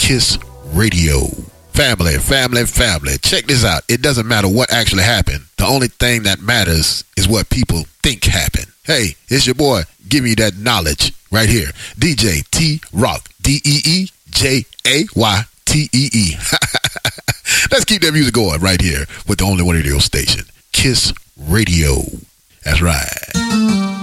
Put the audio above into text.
Kiss Radio. Family. Check this out. It doesn't matter what actually happened. The only thing that matters is what people think happened. Hey, it's your boy. Give me that knowledge right here. DJ T-Rock. DeeJayTee. Let's keep that music going right here with the only one radio station. Kiss Radio. That's right.